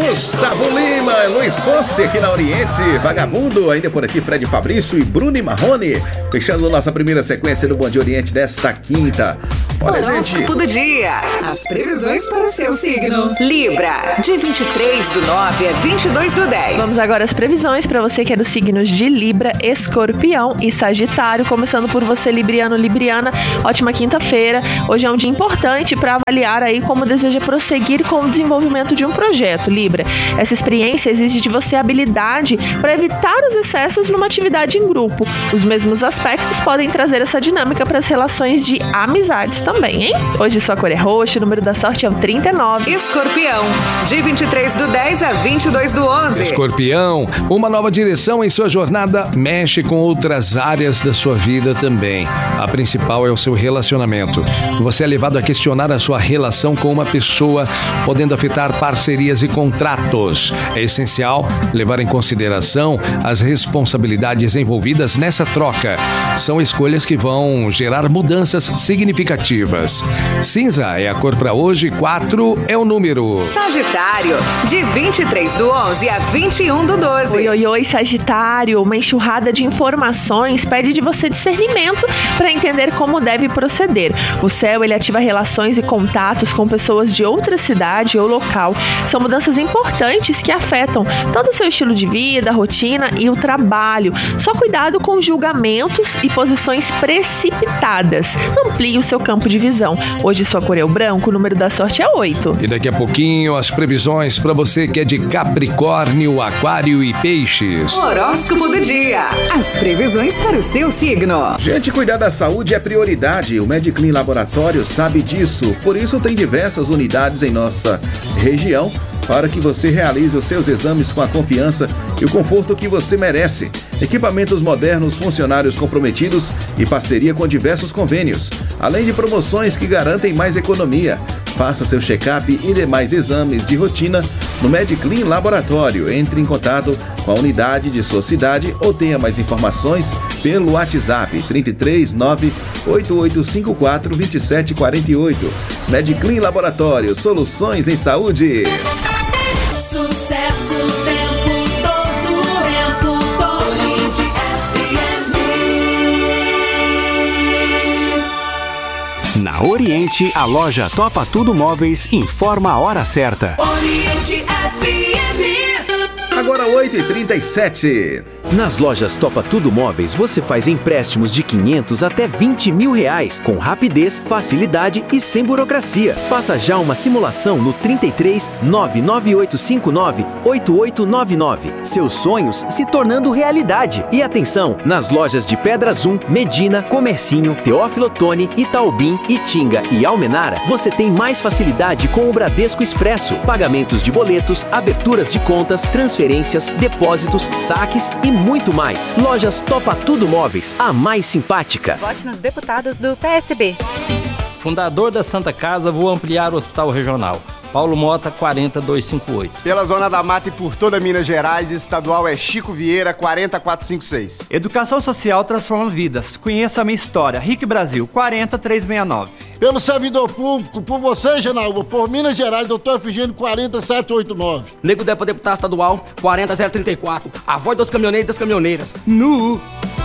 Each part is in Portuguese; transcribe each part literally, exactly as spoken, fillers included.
Gustavo Lima, Luiz Fonse aqui na Oriente, Vagabundo, ainda por aqui Fred Fabrício e Bruno Marrone, fechando nossa primeira sequência do Bom Dia Oriente desta quinta. Olha, horóscopo gente, do dia, as previsões para o seu signo. Libra, de vinte e três do nove a vinte e dois do dez. Vamos agora às previsões para você que é dos signos de Libra, Escorpião e Sagitário, começando por você, Libriano, Libriana. Ótima quinta-feira. Hoje é um dia importante para avaliar aí como deseja prosseguir com o desenvolvimento de um projeto, Libra. Essa experiência exige de você habilidade para evitar os excessos numa atividade em grupo. Os mesmos aspectos podem trazer essa dinâmica para as relações de amizades também, hein? Hoje sua cor é roxa, o número da sorte é o trinta e nove. Escorpião, de vinte e três do dez a vinte e dois do onze. Escorpião, uma nova direção em sua jornada mexe com outras áreas da sua vida também. A principal é o seu relacionamento. Você é levado a questionar a sua relação com uma pessoa, podendo afetar parcerias e contratos. É essencial levar em consideração as responsabilidades envolvidas nessa troca. São escolhas que vão gerar mudanças significativas. Cinza é a cor para hoje, quatro é o número. Sagitário, de vinte e três do onze a vinte e um do doze. Oi, oi, oi, Sagitário. Uma enxurrada de informações pede de você discernimento para entender como deve proceder. O céu, ele ativa relações e contatos com pessoas de outra cidade ou local. São mudanças importantes que afetam tanto o seu estilo de vida, a rotina e o trabalho. Só cuidado com julgamentos e posições precipitadas. Amplie o seu campo de visão. Hoje sua cor é o branco, o número da sorte é oito. E daqui a pouquinho as previsões para você que é de Capricórnio, Aquário e Peixes. Horóscopo do dia, as previsões para o seu signo. gente, cuidar da saúde é prioridade. O Mediclean Laboratório sabe disso. Por isso tem diversas unidades em nossa região para que você realize os seus exames com a confiança e o conforto que você merece. Equipamentos modernos, funcionários comprometidos e parceria com diversos convênios, além de promoções que garantem mais economia. Faça seu check-up e demais exames de rotina no Mediclean Laboratório. Entre em contato com a unidade de sua cidade ou tenha mais informações pelo WhatsApp trinta e três, nove oito oito cinco quatro, dois sete quatro oito. Mediclean Laboratório, soluções em saúde. Sucesso o tempo todo, tempo todo, F M. Na Oriente, a loja Topa Tudo Móveis informa a hora certa. Oriente F M. Agora oito e trinta e sete. Nas lojas Topa Tudo Móveis, você faz empréstimos de quinhentos até vinte mil reais, com rapidez, facilidade e sem burocracia. Faça já uma simulação no trinta e três, nove nove oito cinco nove, oito oito nove nove. Seus sonhos se tornando realidade. E atenção, nas lojas de Pedra Zoom, Medina, Comercinho, Teófilo Otoni, Itaubim, Itinga e Almenara, você tem mais facilidade com o Bradesco Expresso. Pagamentos de boletos, aberturas de contas, transferências, depósitos, saques e muito mais. Lojas Topa Tudo Móveis, a mais simpática. Vote nos deputados do P S B. Fundador da Santa Casa, vou ampliar o Hospital Regional. Paulo Mota, quarenta duzentos e cinquenta e oito. Pela Zona da Mata e por toda Minas Gerais, estadual é Chico Vieira, quarenta quatrocentos e cinquenta e seis. Educação social transforma vidas. Conheça a minha história. R I C Brasil, quarenta trezentos e sessenta e nove. Pelo servidor público, por você, Janaúba, por Minas Gerais, doutor Efigênio, quarenta setecentos e oitenta e nove. Nego Depo, deputado estadual, quarenta zero trinta e quatro. A voz dos caminhoneiros e das caminhoneiras. Nu!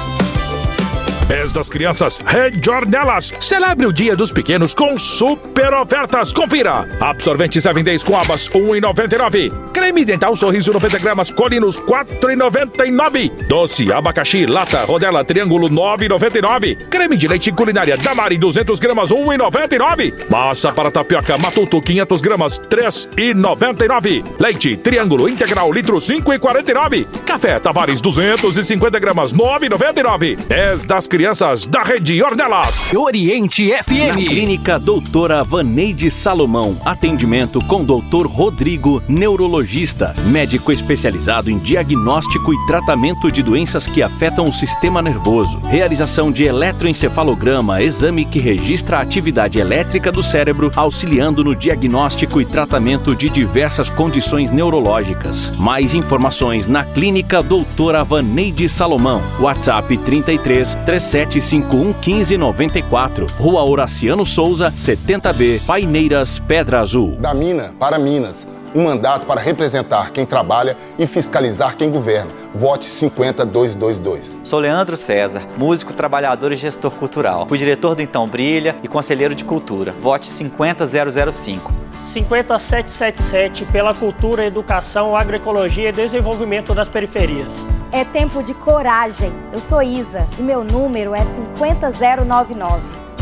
Mês das Crianças, Rede Ornelas. Celebre o Dia dos Pequenos com super ofertas. Confira. Absorvente Seven Days com abas, um real e noventa e nove. Creme dental Sorriso noventa gramas, Colinos, quatro reais e noventa e nove. Doce abacaxi, lata, rodela, triângulo, nove reais e noventa e nove. Creme de leite culinária Damari, duzentas gramas, um real e noventa e nove. Massa para tapioca Matuto, quinhentas gramas, três reais e noventa e nove. Leite triângulo integral, litro, cinco reais e quarenta e nove. Café Tavares, duzentas e cinquenta gramas, nove reais e noventa e nove. Mês das Crianças da Rede Ornelas. Oriente F M. Na Clínica Doutora Vaneide Salomão. Atendimento com doutor Rodrigo, neurologista, médico especializado em diagnóstico e tratamento de doenças que afetam o sistema nervoso. Realização de eletroencefalograma, exame que registra a atividade elétrica do cérebro, auxiliando no diagnóstico e tratamento de diversas condições neurológicas. Mais informações na Clínica Doutora Vaneide Salomão. WhatsApp trinta e três, trinta e sete, cinquenta e um, quinze, noventa e quatro. Rua Horaciano Souza, setenta B, Paineiras, Pedra Azul. Da mina para Minas. Um mandato para representar quem trabalha e fiscalizar quem governa. Vote cinquenta dois dois dois. Sou Leandro César, músico, trabalhador e gestor cultural. Fui diretor do Então Brilha e conselheiro de cultura. Vote cinquenta zero zero cinco. cinquenta sete sete sete pela cultura, educação, agroecologia e desenvolvimento das periferias. É tempo de coragem. Eu sou Isa e meu número é cinquenta zero nove nove.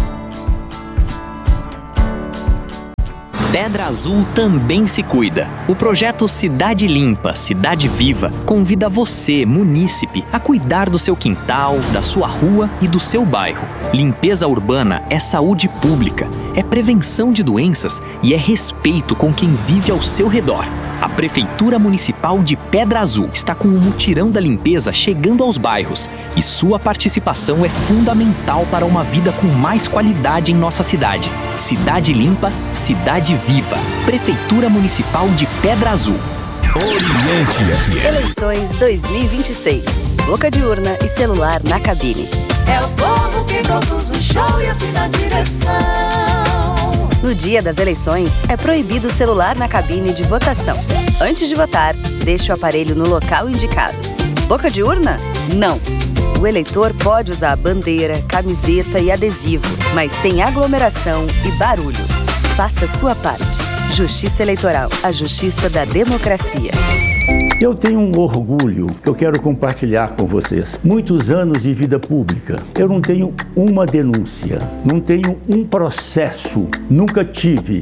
Pedra Azul também se cuida. O projeto Cidade Limpa, Cidade Viva convida você, munícipe, a cuidar do seu quintal, da sua rua e do seu bairro. Limpeza urbana é saúde pública, é prevenção de doenças e é respeito com quem vive ao seu redor. A Prefeitura Municipal de Pedra Azul está com o mutirão da limpeza chegando aos bairros e sua participação é fundamental para uma vida com mais qualidade em nossa cidade. Cidade Limpa, Cidade Viva. Prefeitura Municipal de Pedra Azul. Oriente F M. Eleições dois mil e vinte e seis. Boca de urna e celular na cabine. É o povo que produz o show e assim na direção. No dia das eleições, é proibido o celular na cabine de votação. Antes de votar, deixe o aparelho no local indicado. Boca de urna? Não. O eleitor pode usar a bandeira, camiseta e adesivo, mas sem aglomeração e barulho. Faça sua parte. Justiça Eleitoral, a justiça da democracia. Eu tenho um orgulho que eu quero compartilhar com vocês. Muitos anos de vida pública. Eu não tenho uma denúncia, não tenho um processo, nunca tive.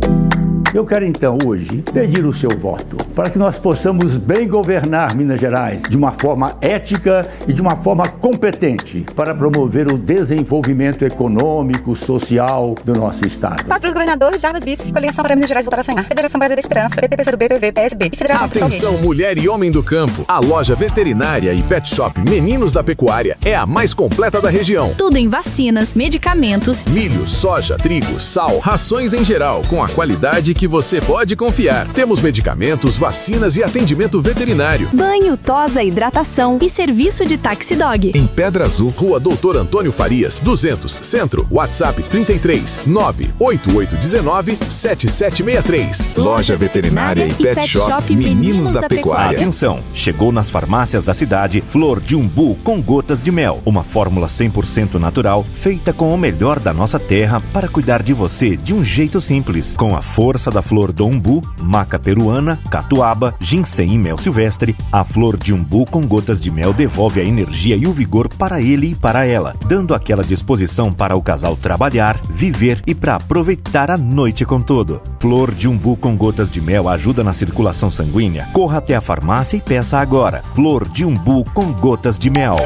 Eu quero então hoje pedir o seu voto para que nós possamos bem governar Minas Gerais de uma forma ética e de uma forma competente para promover o desenvolvimento econômico, social do nosso estado. Patrões governadores, Jarbas Vice, Coligação para Minas Gerais voltar a sonhar, Federação Brasileira da Esperança, P T, P C do B, P V, P S B e Federação Atenção, mulher e homem do campo. A loja veterinária e pet shop Meninos da Pecuária é a mais completa da região. Tudo em vacinas, medicamentos, milho, soja, trigo, sal, rações em geral, com a qualidade que você pode confiar. Temos medicamentos, vacinas e atendimento veterinário. Banho, tosa, hidratação e serviço de taxi dog. Em Pedra Azul, Rua Doutor Antônio Farias, duzentos, Centro, WhatsApp trinta e três, nove oito oito um nove, sete sete seis três. Loja Veterinária e Pet, Pet Shop, Shop Meninos, Meninos da, da Pecuária. Atenção, chegou nas farmácias da cidade Flor de Umbu com gotas de mel. Uma fórmula cem por cento natural, feita com o melhor da nossa terra para cuidar de você de um jeito simples. Com a força da flor do umbu, maca peruana, catuaba, ginseng e mel silvestre, a flor de umbu com gotas de mel devolve a energia e o vigor para ele e para ela, dando aquela disposição para o casal trabalhar, viver e para aproveitar a noite com tudo. Flor de umbu com gotas de mel ajuda na circulação sanguínea. Corra até a farmácia e peça agora. Flor de umbu com gotas de mel.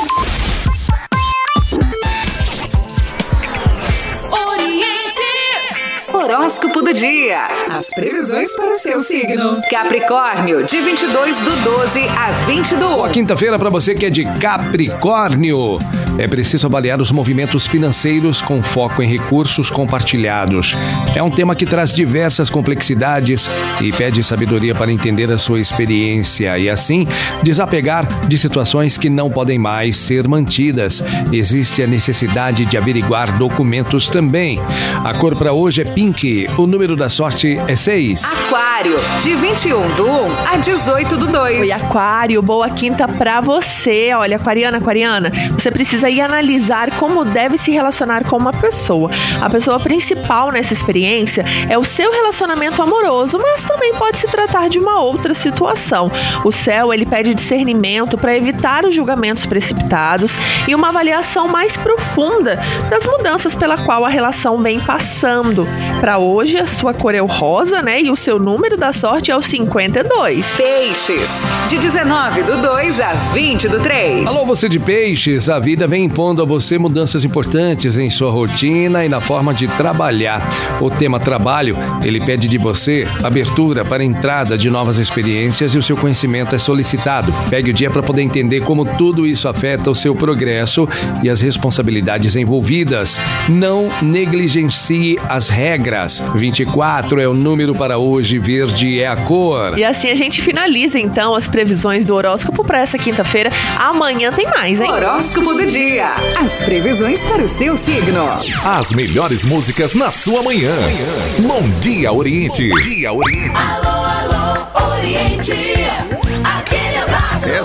Horóscopo do dia. As previsões para o seu signo. Capricórnio, de vinte e dois do doze a vinte do um. Boa quinta-feira para você que é de Capricórnio. É preciso avaliar os movimentos financeiros com foco em recursos compartilhados. É um tema que traz diversas complexidades e pede sabedoria para entender a sua experiência e, assim, desapegar de situações que não podem mais ser mantidas. Existe a necessidade de averiguar documentos também. A cor para hoje é pink. O número da sorte é seis. Aquário, de vinte e um do um a dezoito do dois. Oi, Aquário, boa quinta pra você. Olha, aquariana, aquariana, você precisa ir analisar como deve se relacionar com uma pessoa. A pessoa principal nessa experiência é o seu relacionamento amoroso, mas também pode se tratar de uma outra situação. O céu, ele pede discernimento para evitar os julgamentos precipitados e uma avaliação mais profunda das mudanças pela qual a relação vem passando. Para hoje, a sua cor é o rosa, né? E o seu número da sorte é o cinquenta e dois. Peixes, de dezenove do dois a vinte do três. Alô, você de peixes, a vida vem impondo a você mudanças importantes em sua rotina e na forma de trabalhar. O tema trabalho, ele pede de você abertura para a entrada de novas experiências e o seu conhecimento é solicitado. Pegue o dia para poder entender como tudo isso afeta o seu progresso e as responsabilidades envolvidas. Não negligencie as regras. vinte e quatro é o número para hoje, verde é a cor. E assim a gente finaliza então as previsões do horóscopo para essa quinta-feira. Amanhã tem mais, hein? Horóscopo do dia. As previsões para o seu signo. As melhores músicas na sua manhã. Bom dia, Oriente. Bom dia, Oriente. Alô,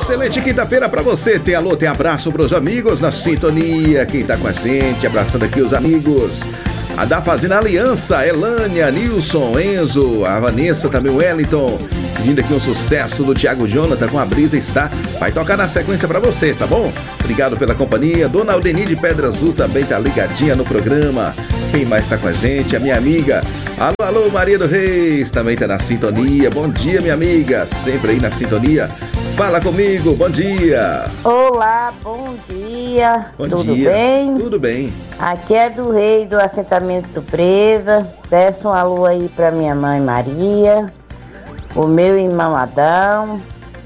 excelente quinta-feira pra você. Tem alô, tem abraço pros amigos na sintonia. Quem tá com a gente, abraçando aqui os amigos. A da Fazenda Aliança, Elânia, Nilson, Enzo, a Vanessa, também o Wellington. Pedindo aqui um sucesso do Thiago Jonathan com a Brisa está. Vai tocar na sequência pra vocês, tá bom? Obrigado pela companhia. Dona Aldeni de Pedra Azul também tá ligadinha no programa. Quem mais tá com a gente? A minha amiga. Alô, alô, Maria do Reis, também tá na sintonia. Bom dia, minha amiga. Sempre aí na sintonia. Fala comigo, bom dia. Olá, bom dia. Bom Tudo dia. bem? Tudo bem. Aqui é do Rei do Assentamento Surpresa. Peço um alô aí pra minha mãe Maria, o meu irmão Adão,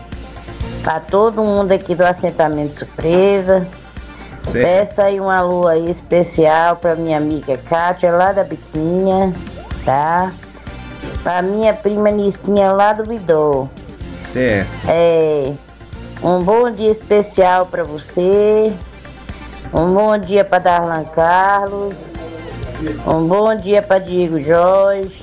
pra todo mundo aqui do Assentamento Surpresa. Certo. Peço aí um alô aí especial pra minha amiga Kátia, lá da Biquinha, tá? Pra minha prima Nicinha, lá do Bidô. Certo. É, um bom dia especial pra você. Um bom dia pra Darlan Carlos. Um bom dia pra Diego Jorge.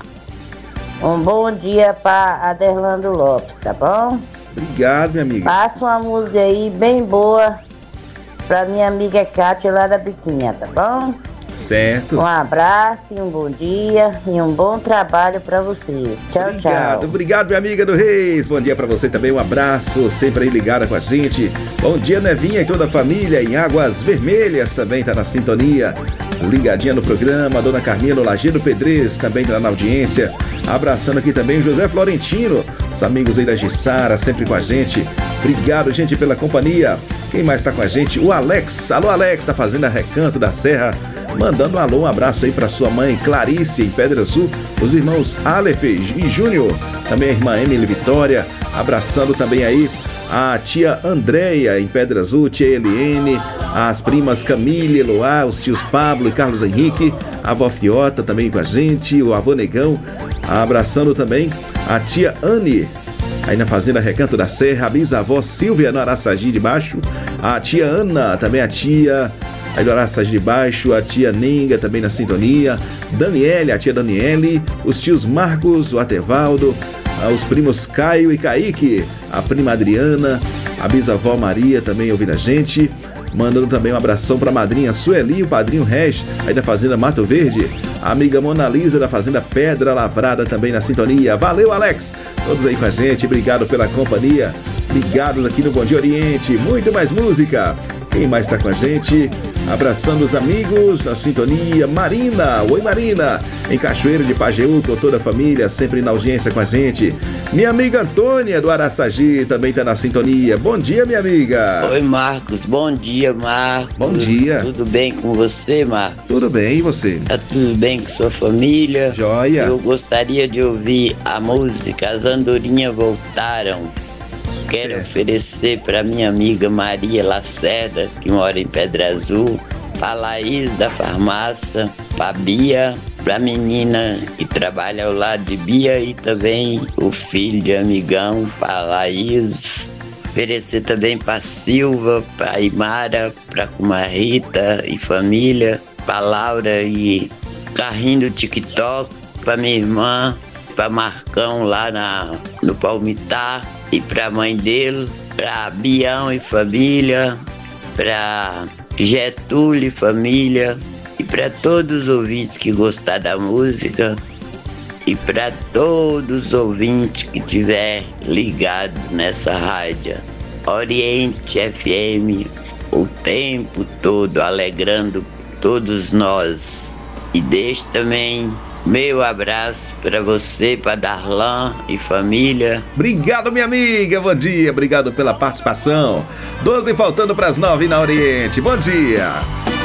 Um bom dia pra Aderlando Lopes, tá bom? Obrigado, minha amiga. Passa uma música aí bem boa pra minha amiga Kátia lá da Biquinha, tá bom? Certo. Um abraço e um bom dia e um bom trabalho pra vocês. Tchau, Obrigado, tchau. obrigado, minha amiga do Reis. Bom dia pra você também, um abraço, sempre aí ligada com a gente. Bom dia, Nevinha e toda a família em Águas Vermelhas também tá na sintonia. Ligadinha no programa, Dona Carmila Lagedo Pedrez também tá na audiência. Abraçando aqui também o José Florentino, os amigos aí da Gissara, sempre com a gente. Obrigado, gente, pela companhia. Quem mais tá com a gente? O Alex. Alô, Alex, da Fazenda Recanto da Serra. Mandando um alô, um abraço aí pra sua mãe Clarice, em Pedra Azul. Os irmãos Aleph e Júnior. Também a irmã Emily Vitória. Abraçando também aí a tia Andréia, em Pedra Azul. Tia Eliene. As primas Camille, Eloá. Os tios Pablo e Carlos Henrique. A avó Fiota também com a gente. O avô Negão. Abraçando também a tia Anne, aí na Fazenda Recanto da Serra. A bisavó Silvia, no Araçagi de Baixo. A tia Ana, também a tia... aí do Araçagi de Baixo, a tia Nenga também na sintonia, Daniele, a tia Daniele, os tios Marcos, o Atevaldo, os primos Caio e Kaique, a prima Adriana, a bisavó Maria também ouvindo a gente, mandando também um abração pra madrinha Sueli, o padrinho Reg, aí da Fazenda Mato Verde, a amiga Mona Lisa da Fazenda Pedra Lavrada também na sintonia. Valeu, Alex! Todos aí com a gente, obrigado pela companhia, ligados aqui no Bom Dia Oriente, muito mais música. Quem mais está com a gente? Abraçando os amigos na sintonia. Marina, oi Marina, em Cachoeira de Pajeú, com toda a família, sempre na audiência com a gente. Minha amiga Antônia, do Araçagi, também está na sintonia. Bom dia, minha amiga. Oi, Marcos, bom dia, Marcos. Bom dia. Tudo bem com você, Marcos? Tudo bem, e você? Tá tudo bem com sua família? Joia. Eu gostaria de ouvir a música As Andorinhas Voltaram. Quero certo. Oferecer para minha amiga Maria Lacerda, que mora em Pedra Azul, para Laís da farmácia, para Bia, para a menina que trabalha ao lado de Bia e também o filho de amigão, para Laís. Oferecer também para Silva, para Imara, para Rita e família, para Laura e carrinho do TikTok, para minha irmã, para Marcão lá na, no Palmitar. E pra mãe dele, pra Bião e família, pra Getúlio e família, e pra todos os ouvintes que gostar da música, e pra todos os ouvintes que tiver ligado nessa rádio Oriente F M, o tempo todo alegrando todos nós. E deixo também meu abraço para você, para Darlan e família. Obrigado, minha amiga. Bom dia. Obrigado pela participação. doze faltando para as nove na Oriente. Bom dia.